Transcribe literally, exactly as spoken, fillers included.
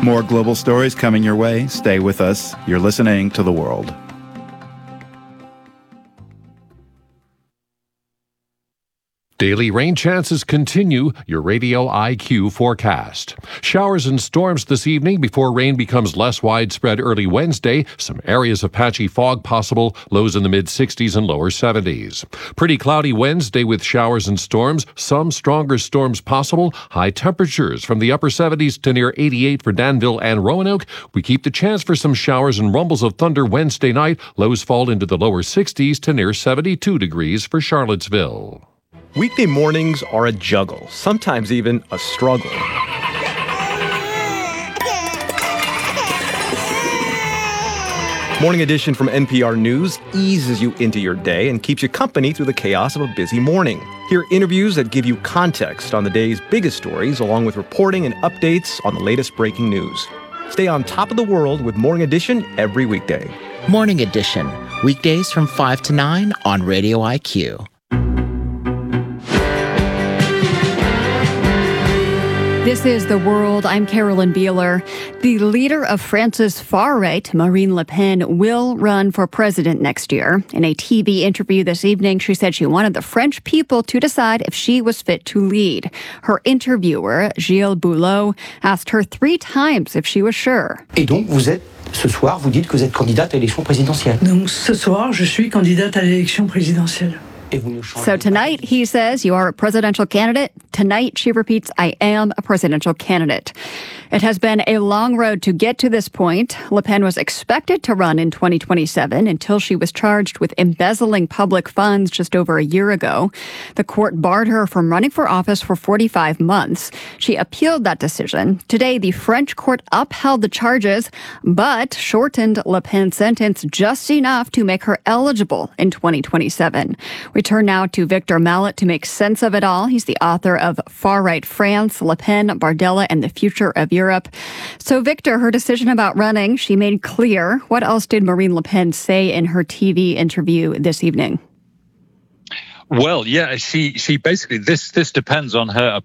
More global stories coming your way. Stay with us. You're listening to The World. Daily rain chances continue. Your Radio I Q forecast. Showers and storms this evening before rain becomes less widespread early Wednesday. Some areas of patchy fog possible. Lows in the mid sixties and lower seventies. Pretty cloudy Wednesday with showers and storms. Some stronger storms possible. High temperatures from the upper seventies to near eighty-eight for Danville and Roanoke. We keep the chance for some showers and rumbles of thunder Wednesday night. Lows fall into the lower sixties to near seventy-two degrees for Charlottesville. Weekday mornings are a juggle, sometimes even a struggle. Morning Edition from N P R News eases you into your day and keeps you company through the chaos of a busy morning. Hear interviews that give you context on the day's biggest stories, along with reporting and updates on the latest breaking news. Stay on top of the world with Morning Edition every weekday. Morning Edition, weekdays from five to nine on Radio I Q. This is The World. I'm Carolyn Beeler. The leader of France's far-right, Marine Le Pen, will run for president next year. In a T V interview this evening, she said she wanted the French people to decide if she was fit to lead. Her interviewer, Gilles Boulot, asked her three times if she was sure. Et donc, vous êtes, ce soir, vous dites que vous êtes candidate à l'élection présidentielle. Donc, ce soir, je suis candidate à l'élection présidentielle. So tonight, he says, you are a presidential candidate. Tonight, she repeats, I am a presidential candidate. It has been a long road to get to this point. Le Pen was expected to run in twenty twenty-seven until she was charged with embezzling public funds just over a year ago. The court barred her from running for office for forty-five months. She appealed that decision. Today, the French court upheld the charges, but shortened Le Pen's sentence just enough to make her eligible in twenty twenty-seven. We turn now to Victor Mallet to make sense of it all. He's the author of Far-Right France, Le Pen, Bardella, and the Future of Europe. So, Victor, her decision about running, she made clear. What else did Marine Le Pen say in her T V interview this evening? Well, yeah, she she basically, this this depends on her